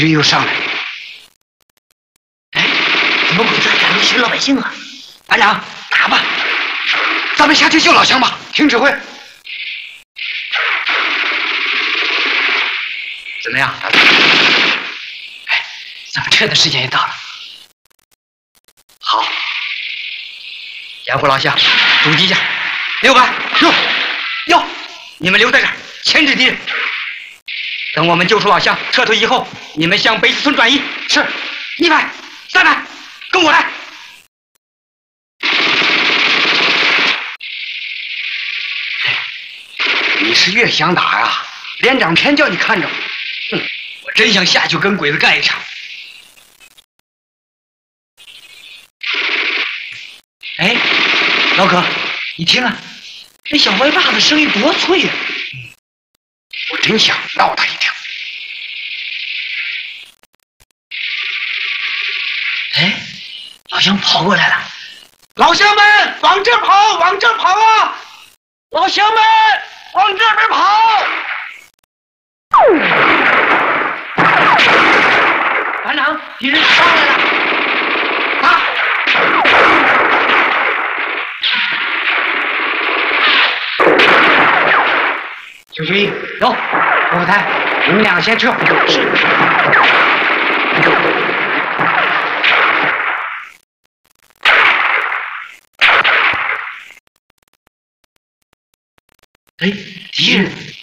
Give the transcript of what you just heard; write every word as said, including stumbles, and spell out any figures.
军又上来了。 哎，怎么鬼子还敢威胁老百姓啊？ 班长， 打吧！ 咱们下去救老乡吧。听指挥。怎么样？ 哎，咱们撤的时间也到了。 好，掩护老乡，阻击一下。六班，哟哟，你们留在这儿，牵制敌人。等我们救出老乡，撤退以后，你们向北四村转移。是，一排、三排，跟我来。你是越想打呀？连长偏叫你看着。哼， 我真想下去跟鬼子干一场。哎，老可，你听啊，那小歪把子声音多脆呀！ 我真想闹他一条。 哎，好像跑过来了。 老乡们，往这跑，往这跑啊！老乡们，往这边跑！ 班长，敌人上来了！ 啊！九十一，有，后台，你们两个先撤。是。 哎，敌人！